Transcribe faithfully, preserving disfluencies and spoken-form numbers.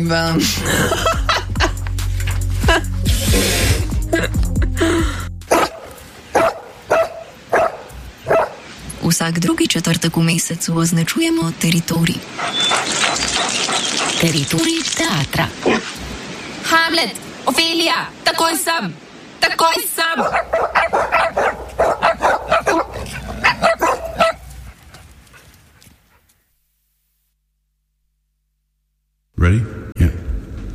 vam. Vsak drugi četrtek v mesecu označujemo teritorij. Teritorij teatra. Hamlet, Ofelija, takoj sem, takoj sem.